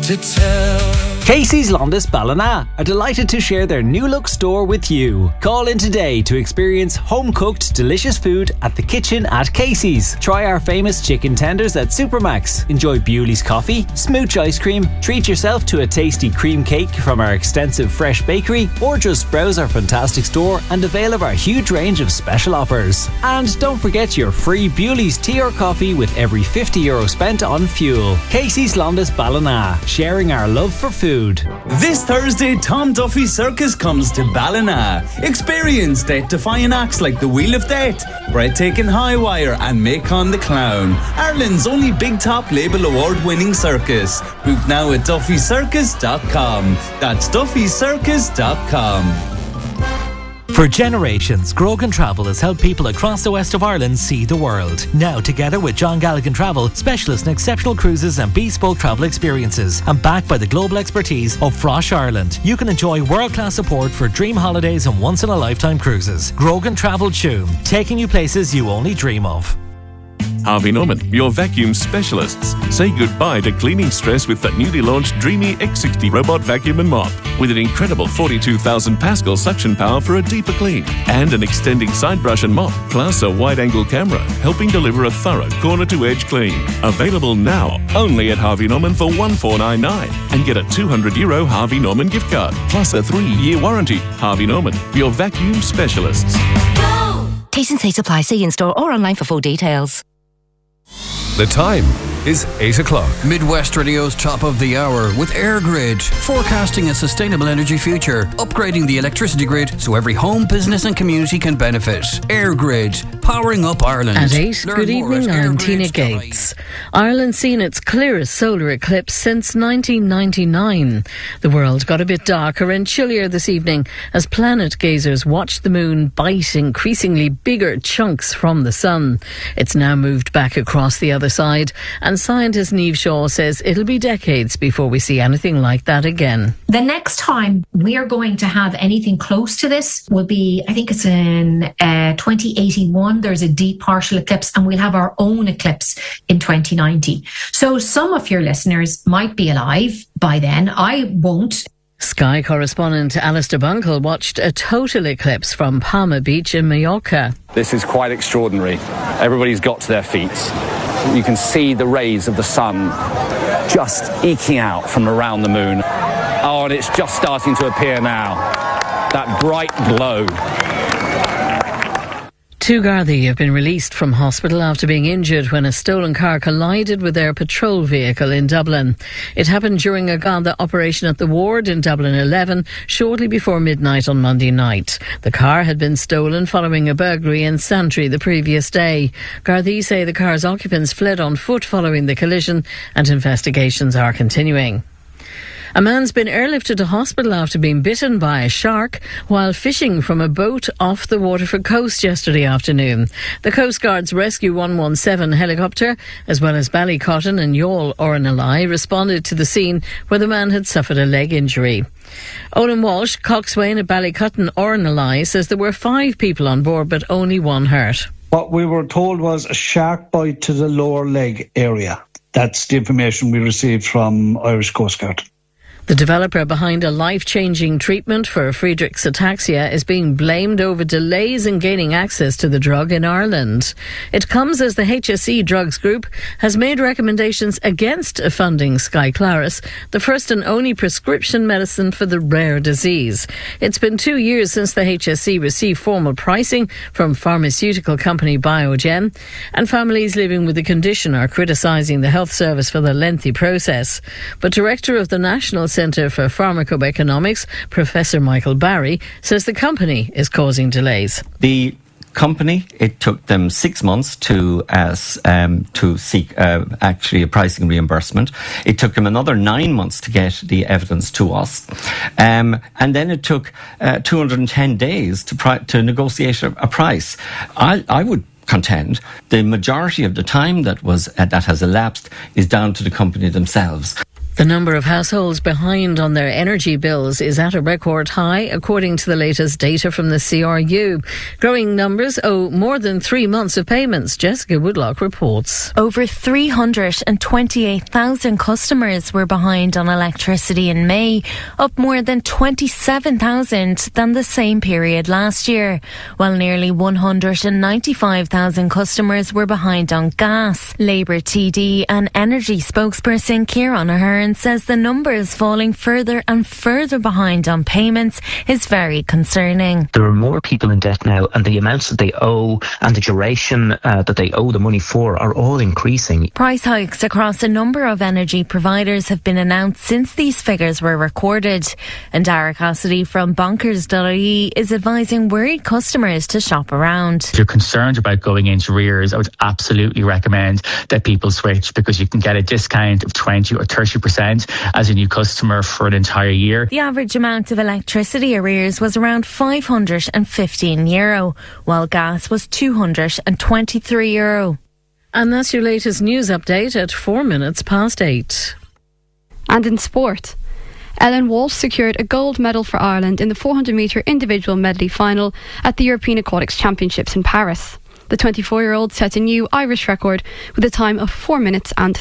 to tell. Casey's Londis Ballina are delighted to share their new look store with you. Call in today to experience home-cooked delicious food at the kitchen at Casey's. Try our famous chicken tenders at Supermax. Enjoy Bewley's coffee, smooch ice cream, treat yourself to a tasty cream cake from our extensive fresh bakery, or just browse our fantastic store and avail of our huge range of special offers. And don't forget your free Bewley's tea or coffee with every €50 spent on fuel. Casey's Londis Ballina, sharing our love for food. This Thursday, Tom Duffy Circus comes to Ballina. Experience death-defying acts like the Wheel of Death, Breathtaking High Wire and Macon the Clown. Ireland's only Big Top Label award-winning circus. Book now at duffycircus.com. That's duffycircus.com. For generations, Grogan Travel has helped people across the west of Ireland see the world. Now, together with John Galligan Travel, specialists in exceptional cruises and bespoke travel experiences, and backed by the global expertise of Frosh Ireland, you can enjoy world-class support for dream holidays and once-in-a-lifetime cruises. Grogan Travel Tuam, taking you places you only dream of. Harvey Norman, your vacuum specialists. Say goodbye to cleaning stress with the newly launched Dreamy X60 robot vacuum and mop. With an incredible 42,000 Pascal suction power for a deeper clean. And an extending side brush and mop, plus a wide-angle camera, helping deliver a thorough corner-to-edge clean. Available now, only at Harvey Norman for €1499. And get a €200 Harvey Norman gift card, plus a 3-year warranty. Harvey Norman, your vacuum specialists. T's and C's apply. See in-store or online for full details. The time is 8 o'clock. Midwest Radio's top of the hour with EirGrid, forecasting a sustainable energy future, upgrading the electricity grid so every home, business and community can benefit. EirGrid, powering up Ireland. At 8, good evening, I'm Tina Gates. Ireland's seen its clearest solar eclipse since 1999. The world got a bit darker and chillier this evening as planet gazers watched the moon bite increasingly bigger chunks from the sun. It's now moved back across the other side, and scientist Niamh Shaw says it'll be decades before we see anything like that again. The next time we are going to have anything close to this will be, I think it's in 2081. There's a deep partial eclipse, and we'll have our own eclipse in 2090. So some of your listeners might be alive by then. I won't. Sky correspondent Alistair Bunkle watched a total eclipse from Palma Beach in Mallorca. This is quite extraordinary. Everybody's got to their feet. You can see the rays of the sun just eking out from around the moon. Oh, and it's just starting to appear now. That bright glow. Two Gardaí have been released from hospital after being injured when a stolen car collided with their patrol vehicle in Dublin. It happened during a Garda operation at the ward in Dublin 11 shortly before midnight on Monday night. The car had been stolen following a burglary in Santry the previous day. Gardaí say the car's occupants fled on foot following the collision, and investigations are continuing. A man's been airlifted to hospital after being bitten by a shark while fishing from a boat off the Waterford coast yesterday afternoon. The Coast Guard's Rescue 117 helicopter, as well as Ballycotton and Youghal Ornelai, responded to the scene where the man had suffered a leg injury. Owen Walsh, coxswain at Ballycotton Ornelai, says there were 5 people on board but only one hurt. What we were told was a shark bite to the lower leg area. That's the information we received from Irish Coast Guard. The developer behind a life-changing treatment for Friedreich's ataxia is being blamed over delays in gaining access to the drug in Ireland. It comes as the HSE Drugs Group has made recommendations against funding Skyclarys, the first and only prescription medicine for the rare disease. It's been 2 years since the HSE received formal pricing from pharmaceutical company Biogen, and families living with the condition are criticising the health service for the lengthy process. But Director of the National Centre for Pharmacoeconomics, Professor Michael Barry, says the company is causing delays. The company, it took them 6 months to seek actually a pricing reimbursement. It took them another 9 months to get the evidence to us. And then it took 210 days to negotiate a price. I would contend the majority of the time that has elapsed is down to the company themselves. The number of households behind on their energy bills is at a record high, according to the latest data from the CRU. Growing numbers owe more than 3 months of payments. Jessica Woodlock reports. Over 328,000 customers were behind on electricity in May, up more than 27,000 than the same period last year, while nearly 195,000 customers were behind on gas. Labour TD and energy spokesperson Ciarán Ahern says the numbers falling further and further behind on payments is very concerning. There are more people in debt now, and the amounts that they owe and the duration that they owe the money for are all increasing. Price hikes across a number of energy providers have been announced since these figures were recorded. And Dara Cassidy from Bonkers.ie is advising worried customers to shop around. If you're concerned about going into arrears, I would absolutely recommend that people switch, because you can get a discount of 20 or 30% as a new customer for an entire year. The average amount of electricity arrears was around €515, while gas was €223. And that's your latest news update at 8:04. And in sport, Ellen Walsh secured a gold medal for Ireland in the 400-metre individual medley final at the European Aquatics Championships in Paris. The 24-year-old set a new Irish record with a time of 4 minutes and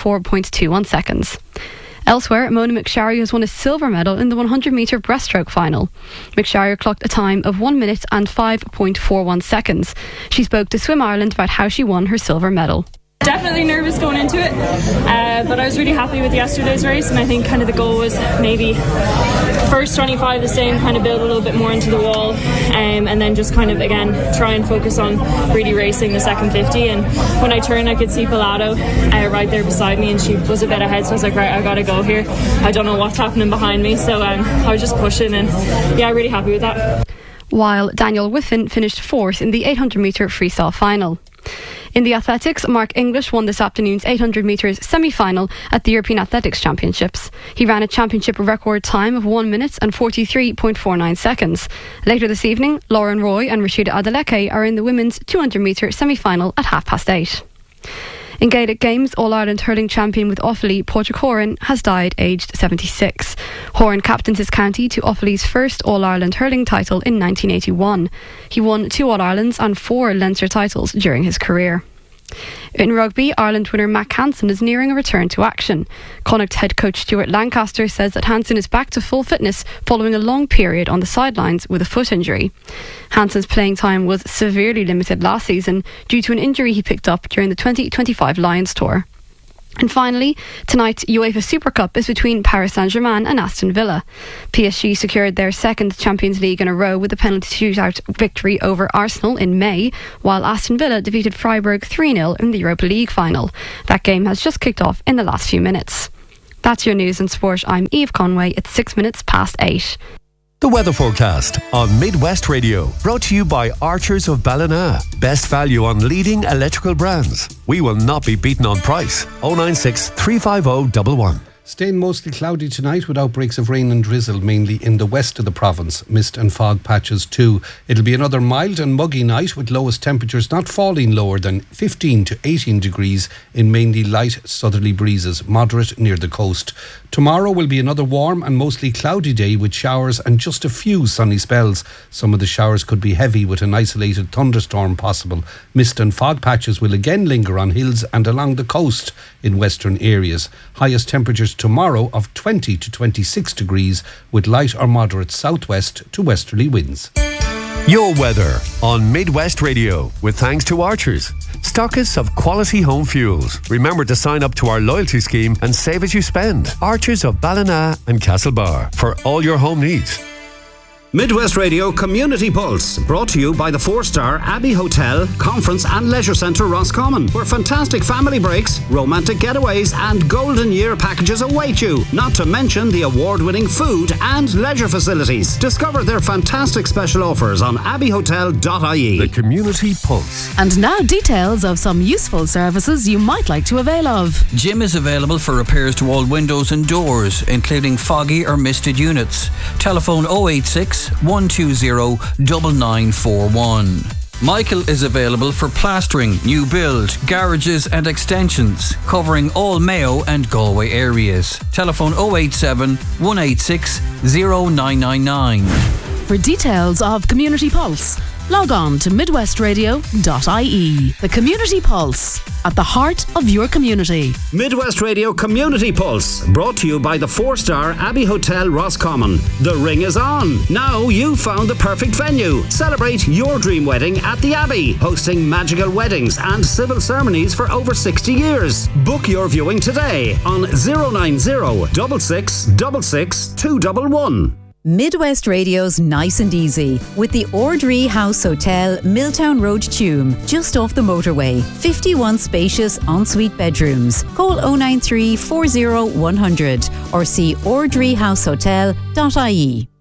34.21 seconds. Elsewhere, Mona McSharry has won a silver medal in the 100-metre breaststroke final. McSharry clocked a time of 1 minute and 5.41 seconds. She spoke to Swim Ireland about how she won her silver medal. Definitely nervous going into it, but I was really happy with yesterday's race, and I think kind of the goal was maybe first 25 the same, kind of build a little bit more into the wall, and then just kind of again try and focus on really racing the second 50. And when I turned, I could see Pilato right there beside me, and she was a bit ahead, so I was like, right, I gotta go here. I don't know what's happening behind me, so I was just pushing, and yeah, really happy with that. While Daniel Whiffen finished fourth in the 800-metre freestyle final. In the athletics, Mark English won this afternoon's 800 metres semi-final at the European Athletics Championships. He ran a championship record time of 1 minute and 43.49 seconds. Later this evening, Lauren Roy and Rashida Adeleke are in the women's 200 metre semi-final at 8:30. In Gaelic Games, All-Ireland hurling champion with Offaly, Patrick Horan, has died aged 76. Horan captains his county to Offaly's first All-Ireland hurling title in 1981. He won 2 All-Irelands and 4 Leinster titles during his career. In rugby, Ireland winner Mac Hansen is nearing a return to action. Connacht head coach Stuart Lancaster says that Hansen is back to full fitness following a long period on the sidelines with a foot injury. Hansen's playing time was severely limited last season due to an injury he picked up during the 2025 Lions tour. And finally, tonight UEFA Super Cup is between Paris Saint-Germain and Aston Villa. PSG secured their second Champions League in a row with a penalty shootout victory over Arsenal in May, while Aston Villa defeated Freiburg 3-0 in the Europa League final. That game has just kicked off in the last few minutes. That's your news and sport. I'm Eve Conway. It's 6 minutes past 8. The weather forecast on Midwest Radio, brought to you by Archers of Ballina. Best value on leading electrical brands. We will not be beaten on price. 096 350 111. Staying mostly cloudy tonight with outbreaks of rain and drizzle, mainly in the west of the province. Mist and fog patches too. It'll be another mild and muggy night with lowest temperatures not falling lower than 15 to 18 degrees in mainly light southerly breezes, moderate near the coast. Tomorrow will be another warm and mostly cloudy day with showers and just a few sunny spells. Some of the showers could be heavy with an isolated thunderstorm possible. Mist and fog patches will again linger on hills and along the coast in western areas. Highest temperatures tomorrow of 20 to 26 degrees with light or moderate southwest to westerly winds. Your weather on Midwest Radio with thanks to Archers, stockists of quality home fuels. Remember to sign up to our loyalty scheme and save as you spend. Archers of Ballina and Castlebar for all your home needs. Midwest Radio Community Pulse, brought to you by the 4-star Abbey Hotel, Conference and Leisure Centre Roscommon, where fantastic family breaks, romantic getaways and golden year packages await you, not to mention the award-winning food and leisure facilities. Discover their fantastic special offers on abbeyhotel.ie. The Community Pulse. And now details of some useful services you might like to avail of. Jim is available for repairs to all windows and doors, including foggy or misted units. Telephone 086 120 9941. Michael is available for plastering, new build, garages and extensions, covering all Mayo and Galway areas. Telephone 087 186 0999. For details of Community Pulse, log on to midwestradio.ie. The Community Pulse, at the heart of your community. Midwest Radio Community Pulse, brought to you by the 4-star Abbey Hotel Roscommon. The ring is on. Now you've found the perfect venue. Celebrate your dream wedding at the Abbey, hosting magical weddings and civil ceremonies for over 60 years. Book your viewing today on 090 6666 211. Midwest Radio's Nice and Easy with the Ordree House Hotel, Milltown Road, Tuam, just off the motorway. 51 spacious ensuite bedrooms. Call 093 40 100 or see ordreehousehotel.ie.